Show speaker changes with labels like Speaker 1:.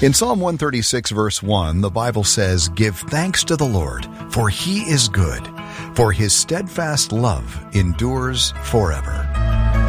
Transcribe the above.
Speaker 1: In Psalm 136, verse 1, the Bible says, "Give thanks to the Lord, for he is good, for his steadfast love endures forever."